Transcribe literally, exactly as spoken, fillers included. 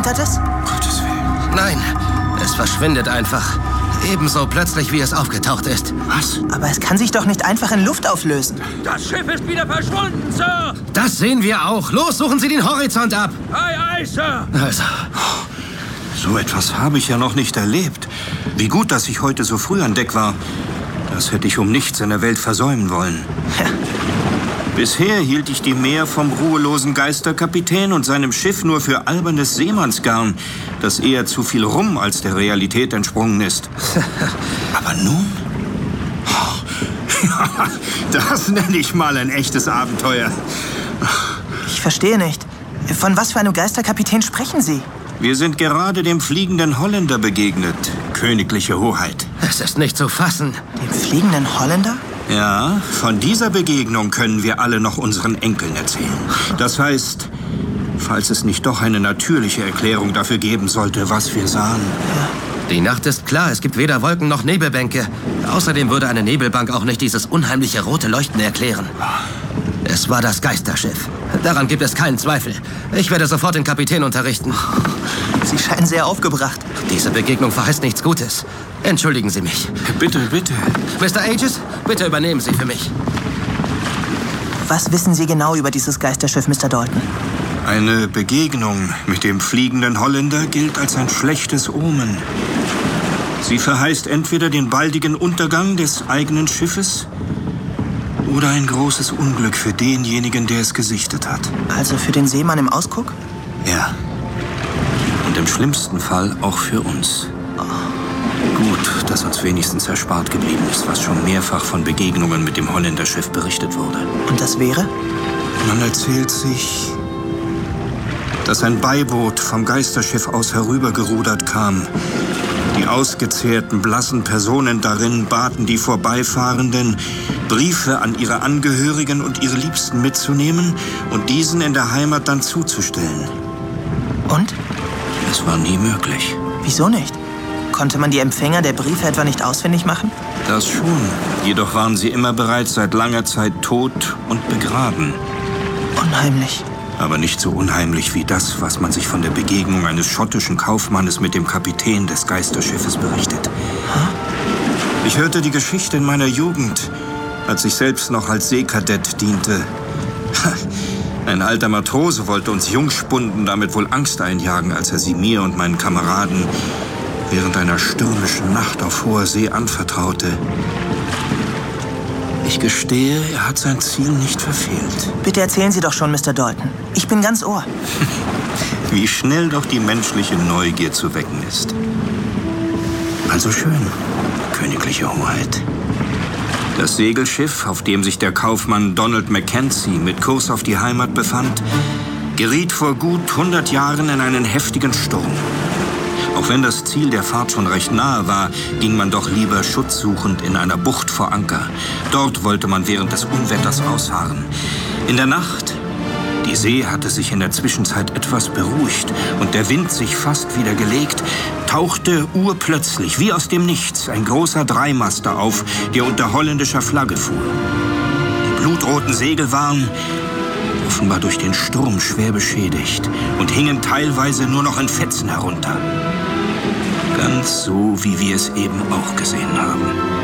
Verschwintert es? Gottes Willen. Nein, es verschwindet einfach. Ebenso plötzlich, wie es aufgetaucht ist. Was? Aber es kann sich doch nicht einfach in Luft auflösen. Das Schiff ist wieder verschwunden, Sir! Das sehen wir auch. Los, suchen Sie den Horizont ab. Ei, ei, Sir! Also, So etwas habe ich ja noch nicht erlebt. Wie gut, dass ich heute so früh an Deck war. Das hätte ich um nichts in der Welt versäumen wollen. Ja. Bisher hielt ich die Meer vom ruhelosen Geisterkapitän und seinem Schiff nur für albernes Seemannsgarn, das eher zu viel Rum als der Realität entsprungen ist. Aber nun? Das nenne ich mal ein echtes Abenteuer. Ich verstehe nicht. Von was für einem Geisterkapitän sprechen Sie? Wir sind gerade dem fliegenden Holländer begegnet, königliche Hoheit. es ist nicht zu fassen. Dem fliegenden Holländer? Ja, von dieser Begegnung können wir alle noch unseren Enkeln erzählen. Das heißt, falls es nicht doch eine natürliche Erklärung dafür geben sollte, was wir sahen. Die Nacht ist klar, es gibt weder Wolken noch Nebelbänke. Außerdem würde eine Nebelbank auch nicht dieses unheimliche rote Leuchten erklären. Es war das Geisterschiff. Daran gibt es keinen Zweifel. Ich werde sofort den Kapitän unterrichten. Sie scheinen sehr aufgebracht. Diese Begegnung verheißt nichts Gutes. Entschuldigen Sie mich. Bitte, bitte. Mister Aegis, bitte übernehmen Sie für mich. Was wissen Sie genau über dieses Geisterschiff, Mister Dalton? Eine Begegnung mit dem fliegenden Holländer gilt als ein schlechtes Omen. Sie verheißt entweder den baldigen Untergang des eigenen Schiffes oder ein großes Unglück für denjenigen, der es gesichtet hat. Also für den Seemann im Ausguck? Ja. Und im schlimmsten Fall auch für uns. Gut, dass uns wenigstens erspart geblieben ist, was schon mehrfach von Begegnungen mit dem Holländerschiff berichtet wurde. Und das wäre? Man erzählt sich, dass ein Beiboot vom Geisterschiff aus herübergerudert kam. Die ausgezehrten, blassen Personen darin baten die Vorbeifahrenden, Briefe an ihre Angehörigen und ihre Liebsten mitzunehmen und diesen in der Heimat dann zuzustellen. Und? Es war nie möglich. Wieso nicht? Konnte man die Empfänger der Briefe etwa nicht ausfindig machen? Das schon. Jedoch waren sie immer bereits seit langer Zeit tot und begraben. Unheimlich. Aber nicht so unheimlich wie das, was man sich von der Begegnung eines schottischen Kaufmannes mit dem Kapitän des Geisterschiffes berichtet. Ich hörte die Geschichte in meiner Jugend, als ich selbst noch als Seekadett diente. Ein alter Matrose wollte uns Jungspunden damit wohl Angst einjagen, als er sie mir und meinen Kameraden während einer stürmischen Nacht auf hoher See anvertraute. Ich gestehe, er hat sein Ziel nicht verfehlt. Bitte erzählen Sie doch schon, Mister Dalton. Ich bin ganz Ohr. Wie schnell doch die menschliche Neugier zu wecken ist. Also schön, königliche Hoheit. Das Segelschiff, auf dem sich der Kaufmann Donald Mackenzie mit Kurs auf die Heimat befand, geriet vor gut hundert Jahren in einen heftigen Sturm. Auch wenn das Ziel der Fahrt schon recht nahe war, ging man doch lieber schutzsuchend in einer Bucht vor Anker. Dort wollte man während des Unwetters ausharren. In der Nacht, die See hatte sich in der Zwischenzeit etwas beruhigt und der Wind sich fast wieder gelegt, tauchte urplötzlich, wie aus dem Nichts, ein großer Dreimaster auf, der unter holländischer Flagge fuhr. Die blutroten Segel waren offenbar durch den Sturm schwer beschädigt und hingen teilweise nur noch in Fetzen herunter. Ganz so, wie wir es eben auch gesehen haben.